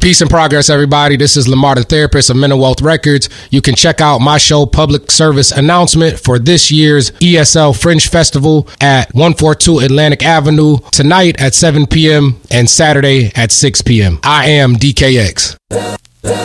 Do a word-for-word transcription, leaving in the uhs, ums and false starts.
Peace and progress, everybody. This is Lamar, the therapist of Mental Wealth Records. You can check out my show, Public Service Announcement, for this year's E S L Fringe Festival at one forty-two Atlantic Avenue tonight at seven p.m. and Saturday at six p.m. I am D K X.